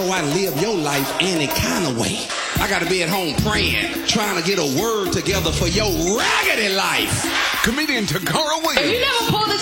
I live your life any kind of way. I gotta be at home praying, trying to get a word together for your raggedy life. Comedian Takara Williams. If you never pulled the